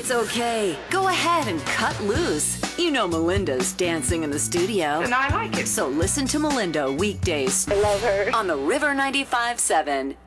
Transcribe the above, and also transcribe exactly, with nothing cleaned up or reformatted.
It's okay. Go ahead and cut loose. You know Melinda's dancing in the studio. And I like it. So listen to Melinda weekdays. I love her. On the River ninety-five seven.